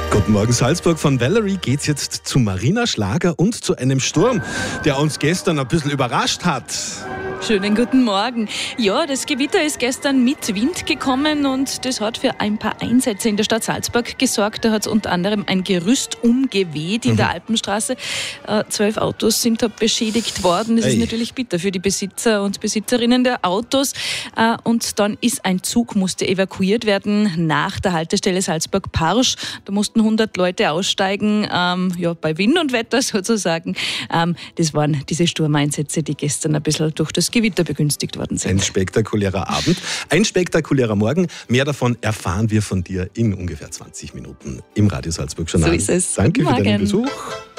Guten Morgen Salzburg. Von Valerie geht's jetzt zu Marina Schlager und zu einem Sturm, der uns gestern ein bisschen überrascht hat. Schönen guten Morgen. Ja, das Gewitter ist gestern mit Wind gekommen und das hat für ein paar Einsätze in der Stadt Salzburg gesorgt. Da hat es unter anderem ein Gerüst umgeweht in der Alpenstraße. 12 Autos sind da beschädigt worden. Das ist natürlich bitter für die Besitzer und Besitzerinnen der Autos. Und dann ist ein Zug, musste evakuiert werden nach der Haltestelle Salzburg-Parsch. Da mussten 100 Leute aussteigen, bei Wind und Wetter sozusagen. Das waren diese Sturmeinsätze, die gestern ein bisschen durch das Gewitter begünstigt worden sind. Ein spektakulärer Abend, ein spektakulärer Morgen. Mehr davon erfahren wir von dir in ungefähr 20 Minuten im Radio Salzburg Journal. So ist es. Danke für deinen Besuch.